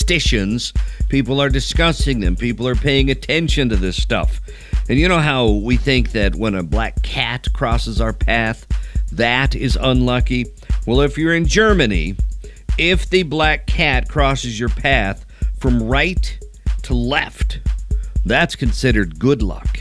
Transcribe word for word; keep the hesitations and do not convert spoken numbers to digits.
superstitions. People are discussing them. People are paying attention to this stuff. And you know how we think that when a black cat crosses our path, that is unlucky? Well, if you're in Germany, if the black cat crosses your path from right to left, that's considered good luck.